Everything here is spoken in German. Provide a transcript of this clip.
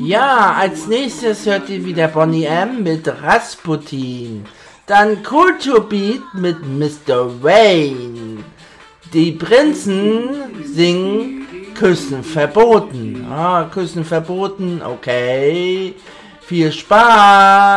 Ja, als nächstes hört ihr wieder Boney M. mit Rasputin. Dann Kulturbeat mit Mr. Wayne. Die Prinzen singen Küssen verboten. Küssen verboten, okay. Viel Spaß!